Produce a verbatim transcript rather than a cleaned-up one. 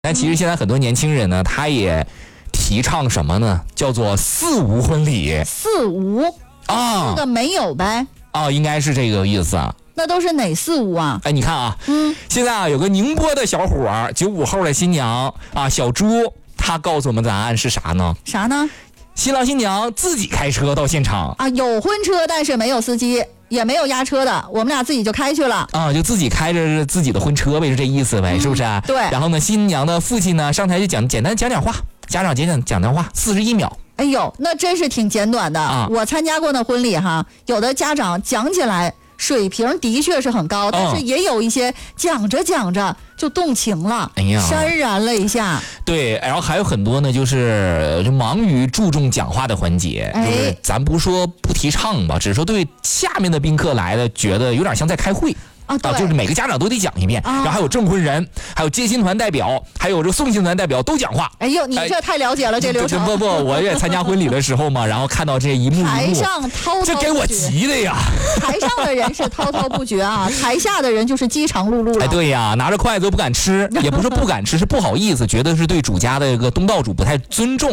但其实现在很多年轻人呢，他也提倡什么呢？叫做四无婚礼。 四无啊， 这个没有呗？ 啊，应该是这个意思啊。 那都是哪四无啊？ 哎，你看啊， 嗯， 现在啊有个宁波的小伙儿，九五后的新娘啊，小朱，他告诉我们答案是啥呢？ 啥呢？ 新郎新娘自己开车到现场啊，有婚车，但是没有司机，也没有押车的，我们俩自己就开去了啊，就自己开着自己的婚车呗，是这意思呗，嗯、是不是、啊？ 对。 然后呢，新娘的父亲呢上台就讲简单讲讲话，家长简讲讲讲话，四十一秒。 哎呦，那真是挺简短的啊！我参加过那婚礼哈，有的家长讲起来水平的确是很高，但是也有一些讲着讲着就动情了， 哎呀， 潸然泪下。 对，然后还有很多呢，就是就忙于注重讲话的环节， 哎、 就是咱不说不提倡吧，只是说对下面的宾客来的觉得有点像在开会。 啊, 啊，就是每个家长都得讲一遍、啊，然后还有证婚人，还有接新团代表，还有这个送新团代表都讲话。 哎呦，你这太了解了、哎、这流程。 不不，我也参加婚礼的时候嘛，然后看到这一幕一幕， 台上滔滔， 这给我急的呀！ 台上的人是滔滔不绝啊，台下的人就是饥肠辘辘了。 哎，对呀，拿着筷子都不敢吃，也不是不敢吃，是不好意思，觉得是对主家的这个东道主不太尊重。